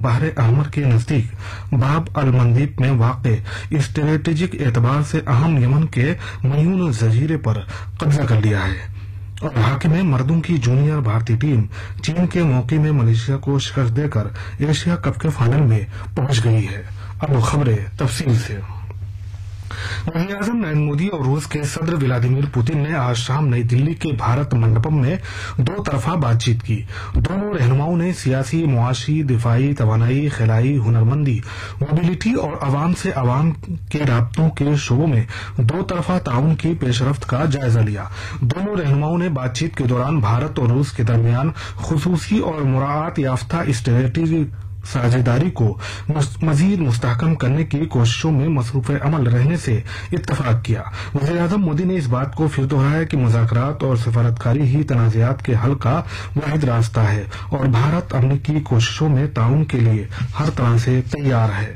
बहर अहमर के नजदीक बाब अल मंदीब में वाक़ स्ट्रेटेजिक एतबार से अहम यमन के मयून जजीरे पर कब्जा कर लिया है और हॉकी में मर्दों की जूनियर भारतीय टीम चीन के मौके में मलेशिया को शिकस्त देकर एशिया कप के फाइनल में पहुंच गई है। अब खबरें तफसील से। वज़ीर-ए-आज़म नरेंद्र मोदी और रूस के सदर व्लादिमीर पुतिन ने आज शाम नई दिल्ली के भारत मंडपम में दो तरफा बातचीत की। दोनों रहनुमाओं ने सियासी, मुआशी, दिफाई, तवानाई, खिलाई, हुनरमंदी, मोबिलिटी और अवाम से अवाम के राब्तों के शोबों में दो तरफा ताउन की पेशरफ्त का जायजा लिया। दोनों रहनुमाओं ने बातचीत के दौरान भारत और रूस के दरमियान खुसूसी और मुराआत याफ्ता स्ट्रेटेजिक साझेदारी को मजीद मुस्तहकम करने की कोशिशों में मसरूफ अमल रहने से इत्तफाक किया। वज़ीर-ए-आज़म मोदी ने इस बात को फिर दोहराया कि मुज़ाकरात और सफारतकारी ही तनाज़ात के हल का वाहिद रास्ता है और भारत अमरीकी कोशिशों में ताउन के लिए हर तरह से तैयार है।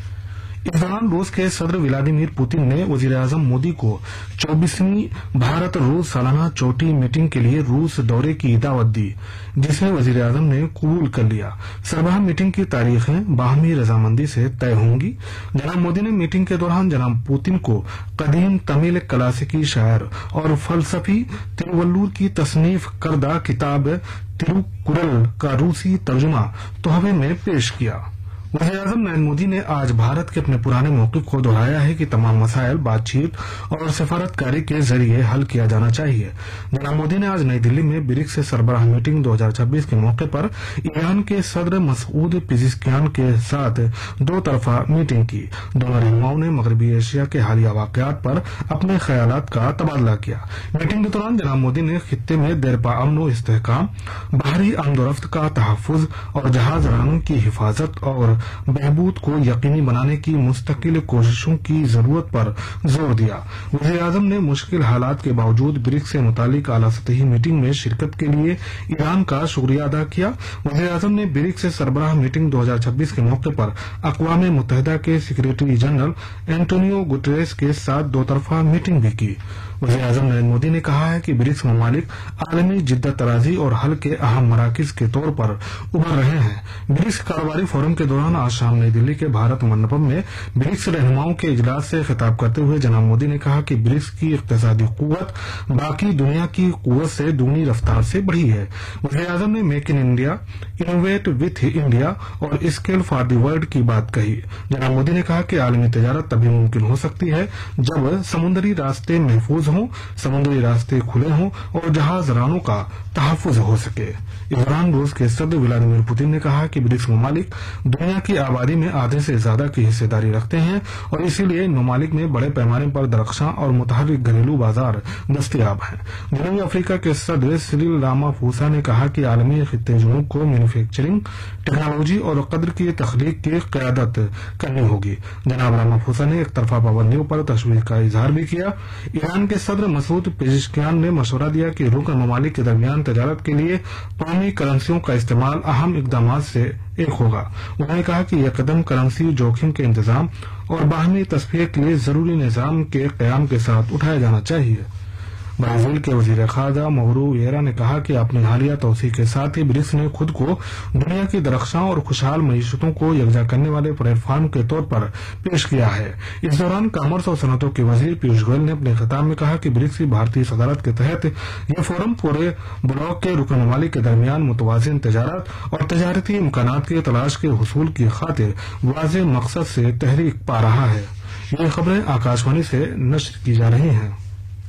इस दौरान रूस के सदर व्लादिमीर पुतिन ने वज़ीर-ए-आज़म मोदी को 24वीं भारत रूस सालाना चोटी मीटिंग के लिए रूस दौरे की दावत दी, जिसे वज़ीर-ए-आज़म ने कबूल कर लिया। सरबराह मीटिंग की तारीखें बाहमी रजामंदी से तय होंगी। जनाब मोदी ने मीटिंग के दौरान जनाब पुतिन को कदीम तमिल क्लासिकी शायर और फलसफी तिरुवल्लुर की तसनीफ करदा किताब तिरुकुरल का रूसी तर्जुमा तोहफे में पेश किया। वज़ीर-ए-आज़म नरेंद्र मोदी ने आज भारत के अपने पुराने मौक़िफ़ को दोहराया है कि तमाम मसाइल बातचीत और सफारतकारी के जरिए हल किया जाना चाहिए। जनाब मोदी ने आज नई दिल्ली में ब्रिक्स से सरबराह मीटिंग 2026 के मौके पर ईरान के सदर मसूद पेज़ेश्कियान के साथ दो तरफा मीटिंग की। दोनों रहनुमाओं ने मगरबी एशिया के हालिया वाक़यात पर अपने ख्यालात का तबादला किया। मीटिंग के दौरान जनाब मोदी ने खित्ते में देरपा अमन व इस्तेहकाम, बाहरी आमदोरफ्त का तहफ़्फ़ुज़ और जहाज रानों की हिफाजत और बहबूद को यकीनी बनाने की मुस्तकिल कोशिशों की जरूरत पर जोर दिया। वज़ीर-ए-आज़म ने मुश्किल हालात के बावजूद ब्रिक्स से मुतालिक आला सतही मीटिंग में शिरकत के लिए ईरान का शुक्रिया अदा किया। वज़ीर-ए-आज़म ने ब्रिक्स से सरबराह मीटिंग 2026 के मौके पर अक़वाम मुत्तहिदा के सेक्रेटरी जनरल एंटोनियो गुटेरेस के साथ दो तरफा मीटिंग भी की। वज़ीर-ए-आज़म नरेंद्र मोदी ने कहा है कि ब्रिक्स ममालिक आलमी जिद्दत तराजी और हल के अहम मराकिज के तौर पर उभर रहे हैं। ब्रिक्स कारोबारी फोरम के दौरान आज शाम नई दिल्ली के भारत मंडपम में ब्रिक्स रहनुमाओं के इजलास से खिताब करते हुए जनाब मोदी ने कहा कि ब्रिक्स की इक़्तिसादी कुव्वत बाकी दुनिया की कुव्वत से दुगनी रफ्तार से बढ़ी है। वज़ीर-ए-आज़म ने make in India, innovate with India और स्केल फॉर द वर्ल्ड की बात कही। जनाब मोदी ने कहा कि आलमी तजारत तभी मुमकिन हो सकती है जब समुद्री रास्ते महफूज हों, समुद्री रास्ते खुले हों और जहाज रानों का तहफ़्फ़ुज़ हो सके। इस दौरान रूस के सदर व्लादिमीर पुतिन ने कहा कि ब्रिक्स ममालिक दुनिया की आबादी में आधे से ज्यादा की हिस्सेदारी रखते हैं और इसीलिए इन ममालिक में बड़े पैमाने पर दरख्शां और मुतहर्रिक घरेलू बाजार दस्तयाब हैं। जनूबी अफ्रीका के सदर सिरिल रामाफोसा ने कहा कि आलमी खित्ते जुनूब को मैन्युफैक्चरिंग, टेक्नोलॉजी और कद्र की तख्लीक की क़यादत करनी होगी। जनाब रामाफोसा ने एक तरफा पाबंदियों पर तशवीश का इजहार भी किया। ईरान के सदर मसूद पेज़ेश्कियान ने मशवरा दिया कि रुकन ममालिक के दरमियान तजारत के लिए कौमी करेंसियों का इस्तेमाल अहम इक़दामात से एक होगा। उन्होंने कहा कि यह कदम करेंसी जोखिम के इंतजाम और बाहमी तस्फीर के लिए जरूरी निज़ाम के क़याम के साथ उठाया जाना चाहिए। ब्राजील के वजीर खारजा मौरो विएरा ने कहा कि अपनी हालिया तोसी के साथ ही ब्रिक्स ने खुद को दुनिया की दरख्शां और खुशहाल मईशतों को यकजा करने वाले प्लेटफॉर्म के तौर पर पेश किया है। इस दौरान कॉमर्स और सनतों के वजीर पीयूष गोयल ने अपने खिताब में कहा कि ब्रिक्स की भारतीय सदारत के तहत यह फोरम पूरे ब्लॉक के रुकन ममालिक के दरमियान मुतवाज़िन तजारत और तजारती इम्कानात की तलाश के हुसूल की खातिर वाज़ेह मकसद से तहरीक पा रहा है। ये खबरें आकाशवाणी से नश्र की जा रही हैं।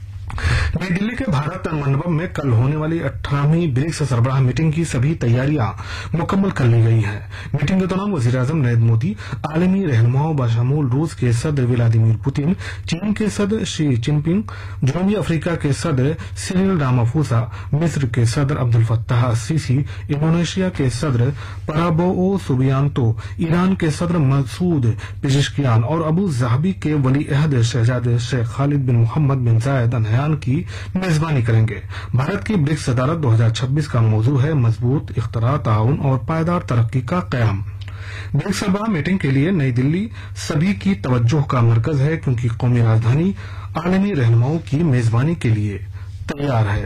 नई दिल्ली के भारत मंडपम में कल होने वाली 18वीं ब्रिक्स सरबराह मीटिंग की सभी तैयारियां मुकम्मल कर ली गई हैं। मीटिंग के दौरान वज़ीर-ए-आज़म नरेंद्र मोदी, आलमी रहनुमाओं बशमूल रूस के सदर व्लादिमीर पुतिन, चीन के सदर शी जिनपिंग, जनूबी अफ्रीका के सदर सिरिल रामाफोसा, मिस्र के सदर अब्दुल फत्ताह सीसी, इंडोनेशिया के सदर प्राबोओ सुबियांतो, ईरान के सदर मसूद पेज़ेश्कियान और अबू ज़ाहबी के वली अहद शहजादे शेख खालिद बिन मोहम्मद बिन जायद अल नहयान की मेजबानी करेंगे। भारत की ब्रिक्स सदारत 2026 का मौजू है मजबूत इख्तरा, ताउन और पायदार तरक्की का क़याम। ब्रिक्स सरबराह मीटिंग के लिए नई दिल्ली सभी की तवज्जो का मरकज है क्योंकि कौमी राजधानी आलमी रहनुमाओं की मेजबानी के लिए तैयार है।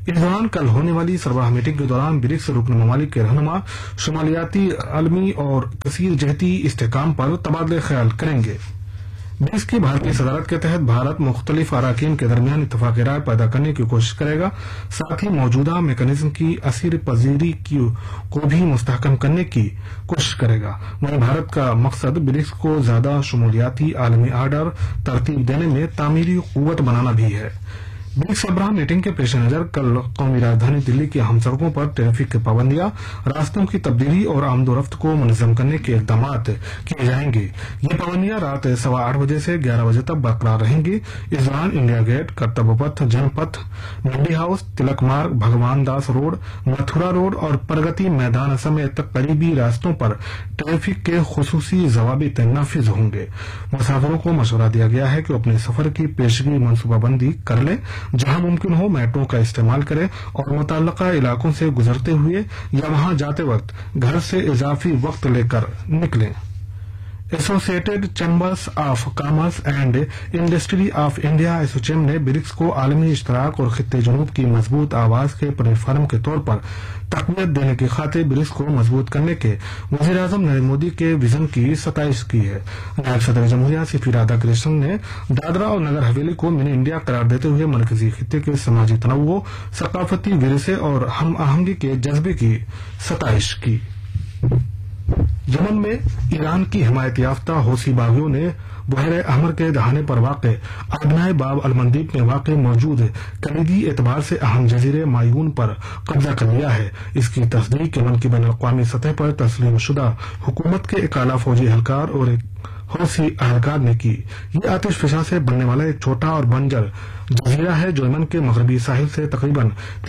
इस दौरान कल होने वाली सरबराह मीटिंग के दौरान ब्रिक्स रुकन ममालिक के रहनुमा शुमालियाती, आलमी और कसीर जहती इस्तेहकाम पर तबादले ख्याल करेंगे। ब्रिक्स की भारतीय सदारत के तहत भारत मुख्तलिफ अराकीन के दरमियान इत्तफाक राय पैदा करने की कोशिश करेगा, साथ ही मौजूदा मैकेनिज्म की असर पजीरी को भी मुस्तहकम करने की कोशिश करेगा। वहीं भारत का मकसद ब्रिक्स को ज्यादा शमूलियाती आलमी आर्डर तरतीब देने में तामीरी कुव्वत बनाना भी है। ब्रिक्स सरबराह मीटिंग के पेश नजर कल कौमी राजधानी दिल्ली की हम सड़कों पर ट्रैफिक की पाबंदियां, रास्तों की तब्दीली और आमदोरफ्त को मुनज़्ज़म करने के इक़दाम किए जाएंगे। ये पाबंदियां रात 8:15 बजे से 11 बजे तक बरकरार रहेंगी। इस दौरान इंडिया गेट, कर्तव्य पथ, जनपथ, मंडी हाउस, तिलक मार्ग, भगवान दास रोड, मथुरा रोड और प्रगति मैदान समेत करीबी रास्तों पर ट्रैफिक के खुसूसी ज़वाबित नाफिज होंगे। मुसाफिरों को मशवरा दिया गया है कि अपने सफर की पेशगी मनसूबाबंदी कर लें, जहां मुमकिन हो मेट्रो का इस्तेमाल करें और मुतल्लका इलाकों से गुजरते हुए या वहां जाते वक्त घर से इजाफी वक्त लेकर निकलें। Associated chambers of commerce and industry of India ASSOCHAM ने ब्रिक्स को आलमी इश्तराक और खित्ते जनूब की मजबूत आवाज के प्लेटफार्म के तौर पर तकवीत देने की खातिर ब्रिक्स को मजबूत करने के वजीर आजम नरेंद्र मोदी के विजन की सताइश की है। नायब सदर जमहूरिया सीपी राधाकृष्णन ने दादरा और नगर हवेली को मिनी इंडिया करार देते हुए मरकजी खित्ते के समाजी तनव्वुर, सकाफती विरसे और हम आहंगी के जज्बे की सताइश की। यमन में ईरान की हिमायत याफ्ता हौसी बागियों ने बहरे अहमर के दहाने पर वाक़े आबनाए बाब अलमंदीब में वाक़े मौजूद कलीदी एतबार से अहम जजीरे मायून पर कब्जा कर लिया है। इसकी तस्दीक यमन की बैनुल अक़वामी सतह पर तस्लीम शुदा हुकूमत के एक आला फौजी एहलकार और एक हौसी एहलकार ने की। ये आतिश फिशा से बनने वाला एक छोटा और बंजर जजीरा है जो यमन के मगरबी साहिल से तकरीबन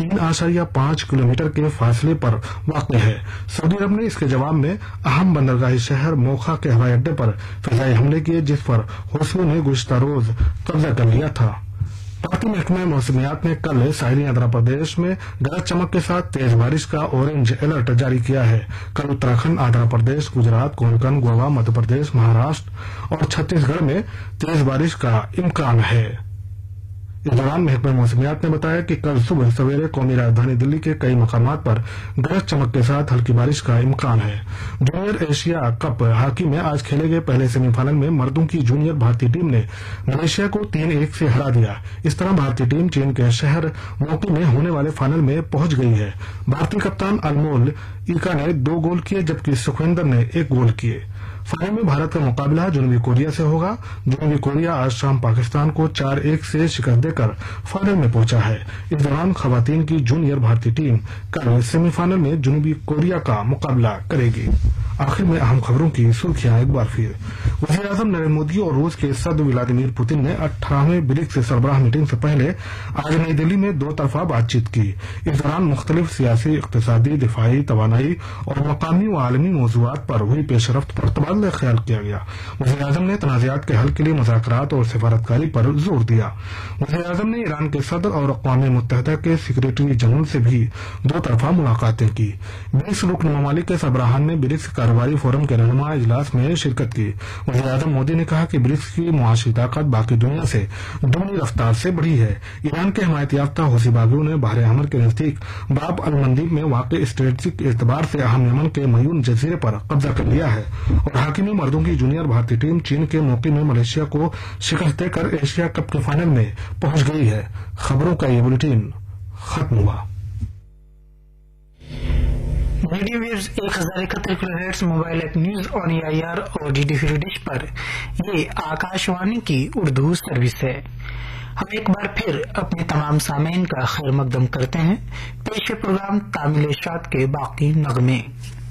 3.5 किलोमीटर के फासले पर वाक़ है। सऊदी अरब ने इसके जवाब में अहम बंदरगाही शहर मोखा के हवाई अड्डे पर फिजाई हमले किए, जिस पर हौसियों ने गुज़िश्ता रोज कब्जा कर लिया था। पार्टी महकमे मौसमियात ने कल साहिली आंध्र प्रदेश में गरज चमक के साथ तेज बारिश का ऑरेंज अलर्ट जारी किया है। कल उत्तराखंड, आंध्र प्रदेश, गुजरात, कोंकण, गोवा, मध्य प्रदेश, महाराष्ट्र और छत्तीसगढ़ में तेज बारिश का इम्कान है। इस दौरान महकमे मौसमियात ने बताया कि कल सुबह सवेरे कौमी राजधानी दिल्ली के कई मकामात पर गरज चमक के साथ हल्की बारिश का इम्कान है। जूनियर एशिया कप हॉकी में आज खेले गए पहले सेमीफाइनल में मर्दों की जूनियर भारतीय टीम ने मलेशिया को 3-1 से हरा दिया। इस तरह भारतीय टीम चीन के शहर मोकी में होने वाले फाइनल में पहुंच गई है। भारतीय कप्तान अनमोल ईका ने 2 गोल किए जबकि सुखविंदर ने 1 गोल किए। फाइनल में भारत का मुकाबला जनूबी कोरिया से होगा। जनूबी कोरिया आज शाम पाकिस्तान को 4-1 से शिकस्त देकर फाइनल में पहुंचा है। इस दौरान खवातीन की जूनियर भारतीय टीम कल सेमीफाइनल में जनूबी कोरिया का मुकाबला करेगी। आखिर में अहम खबरों की सुर्खियां एक बार फिर। वज़ीर आज़म नरेंद्र मोदी और रूस के सदर व्लादिमीर पुतिन ने 18वें ब्रिक्स सरबराह मीटिंग से पहले आज नई दिल्ली में 2 तरफा बातचीत की। इस दौरान मुख्तलिफ सियासी, इक़्तिसादी, दिफाई, तवानाई और मकामी व आलमी मौज़ूआत पर हुई पेशरफ्त पर तबादला ख्याल किया गया। वज़ीर आज़म ने तनाज़ात के हल के लिए मुज़ाकरात और सिफारतकारी पर जोर दिया। वज़ीर आज़म ने ईरान के सदर और अक़वाम मुत्तहिदा के सेक्रेटरी जनरल से भी 2 तरफा मुलाकातें की। ब्रिक्स रुकन ममालिक के सरबराहान ने ब्रिक्स कारोबारी फोरम के रहनुमा इजलास में शिरकत की। वज़ीर आज़म मोदी ने कहा कि ब्रिक्स की मुआशी ताकत बाकी दुनिया से दुगनी रफ्तार से बढ़ी है। ईरान के हिमायत याफ्ता हौसी बागियों ने बहरे अहमर के नजदीक बाब अल मंदीब में वाक़ स्ट्रेटेजिक एतबार से अहम यमन के मयून जजीरे पर कब्जा कर लिया है और हाकिमी मर्दों की जूनियर भारतीय टीम चीन के मौके में मलेशिया को शिकस्त देकर एशिया कप के फाइनल में पहुंच गई है। खबरों का ये बुलेटिन खत्म हुआ। Media waves 1031 kilohertz mobile app news on EIR और DD फ्री डिश पर ये आकाशवाणी की उर्दू सर्विस है। हम एक बार फिर अपने तमाम सामीन का खैर मकदम करते हैं। पेश प्रोग्राम तामिल इरशाद के बाकी नगमे।